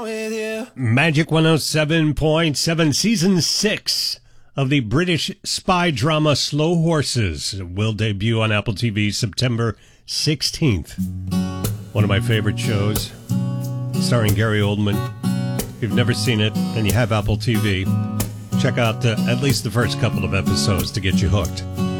Magic 107.7, Season 6 of the British spy drama Slow Horses will debut on Apple TV September 16th. One of my favorite shows, starring Gary Oldman. If you've never seen it and you have Apple TV, check out at least the first couple of episodes to get you hooked.